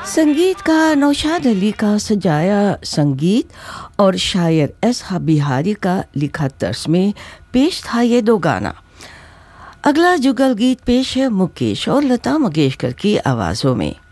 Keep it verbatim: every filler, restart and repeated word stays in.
संगीत का नौशाद अली का सजाया संगीत और शायर एस हा बिहारी का लिखा तर्ज में पेश था ये दो गाना। अगला जुगल गीत पेश है मुकेश और लता मंगेशकर की आवाज़ों में।